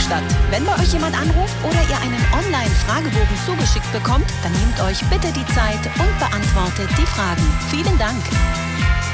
statt. Wenn bei euch jemand anruft oder ihr einen Online-Fragebogen zugeschickt bekommt, dann nehmt euch bitte die Zeit und beantwortet die Fragen. Vielen Dank.